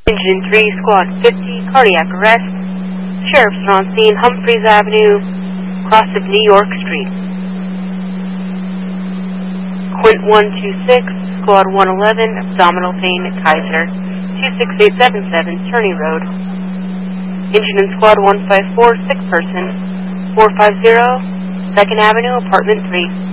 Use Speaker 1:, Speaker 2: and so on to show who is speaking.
Speaker 1: Engine 3, Squad 50, cardiac arrest. Sheriffs are on scene, Humphreys Avenue, cross of New York Street. Quint 126, Squad 111, abdominal pain at Kaiser, 26877, Turney Road. Engine in Squad 154, sick person, 450, 2nd Avenue, apartment 3.